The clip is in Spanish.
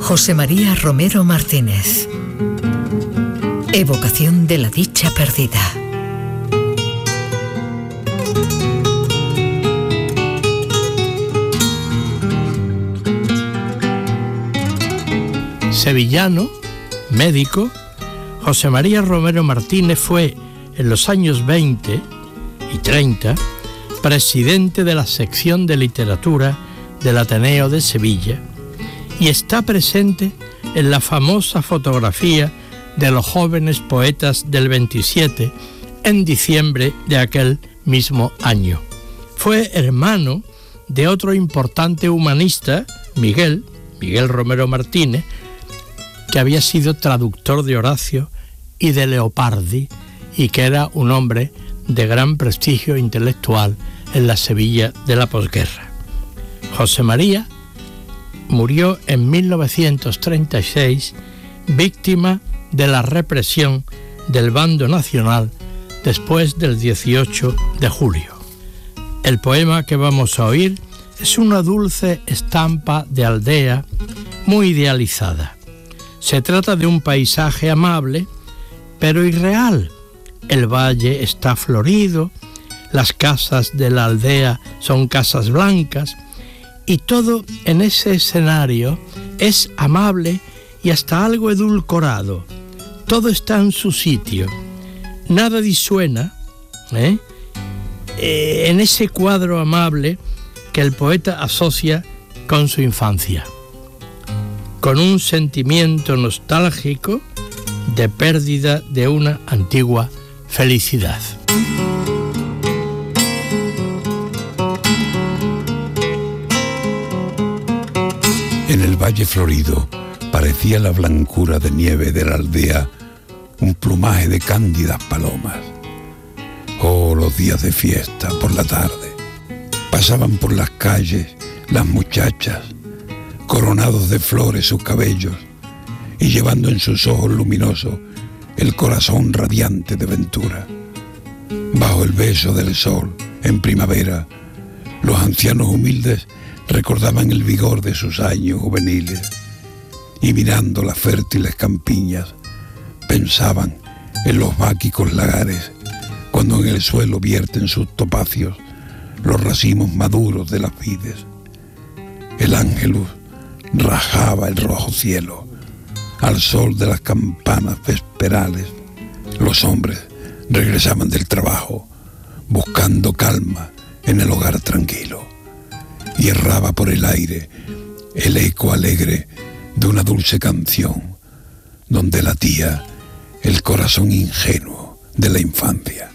José María Romero Martínez. Evocación de la dicha perdida. Sevillano, médico, José María Romero Martínez fue, en los años 20 y 30, presidente de la sección de literatura del Ateneo de Sevilla y está presente en la famosa fotografía de los jóvenes poetas del 27 en diciembre de aquel mismo año. Fue hermano de otro importante humanista, Miguel Romero Martínez, que había sido traductor de Horacio y de Leopardi y que era un hombre de gran prestigio intelectual en la Sevilla de la posguerra. José María murió en 1936 víctima de la represión del bando nacional después del 18 de julio. El poema que vamos a oír es una dulce estampa de aldea muy idealizada. Se trata de un paisaje amable, pero irreal. El valle está florido, las casas de la aldea son casas blancas, y todo en ese escenario es amable y hasta algo edulcorado. Todo está en su sitio. Nada disuena, en ese cuadro amable que el poeta asocia con su infancia, con un sentimiento nostálgico de pérdida de una antigua felicidad. En el valle florido parecía la blancura de nieve de la aldea un plumaje de cándidas palomas. Oh, los días de fiesta por la tarde. Pasaban por las calles las muchachas, coronados de flores sus cabellos y llevando en sus ojos luminosos el corazón radiante de ventura. Bajo el beso del sol, en primavera, los ancianos humildes recordaban el vigor de sus años juveniles y mirando las fértiles campiñas pensaban en los báquicos lagares cuando en el suelo vierten sus topacios los racimos maduros de las vides. El ángelus rajaba el rojo cielo al sol de las campanas vesperales. Los hombres regresaban del trabajo buscando calma en el hogar tranquilo y erraba por el aire el eco alegre de una dulce canción donde latía el corazón ingenuo de la infancia.